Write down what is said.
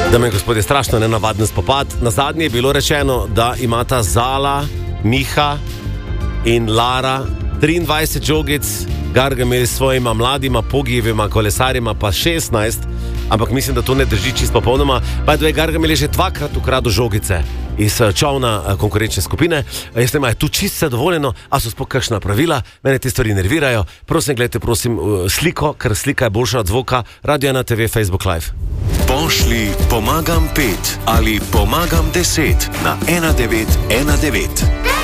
Dame in gospodje, strašno nenavaden spopad. Na zadnje je bilo rečeno, da imata Zala, Miha in Lara 23 žogic, Gargamel s svojima mladima pogijevima kolesarjima pa 16, ampak mislim, da to ne drži čisto popolnoma. Pa je Gargamel je že dvakrat ukradel žogice iz čovna konkurenčne skupine. Jaz ne vem, je tu čisto vse dovoljeno, a so sploh kakšna pravila, mene te stvari nervirajo. Prosim, gledajte, sliko, ker slika je boljša od zvoka. Radio 1 TV, Facebook Live. Pošli pomagam 5 ali pomagam 10 na 1919.